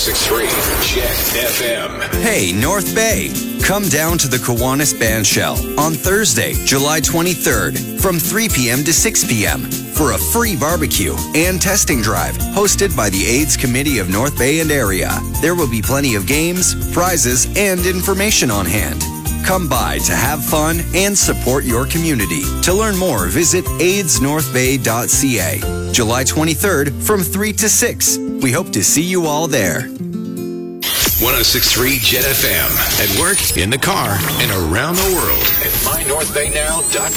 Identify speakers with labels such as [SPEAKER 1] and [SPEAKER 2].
[SPEAKER 1] 106.3 Jet FM.
[SPEAKER 2] Hey, North Bay. Come down to the Kiwanis Bandshell on Thursday, July 23rd from 3 p.m. to 6 p.m. for a free barbecue and testing drive hosted by the AIDS Committee of North Bay and area. There will be plenty of games, prizes, and information on hand. Come by to have fun and support your community. To learn more, visit aidsnorthbay.ca. July 23rd from 3 to 6. We hope to see you all there.
[SPEAKER 1] 106.3 Jet FM. At work, in the car, and around the world at mynorthbaynow.com.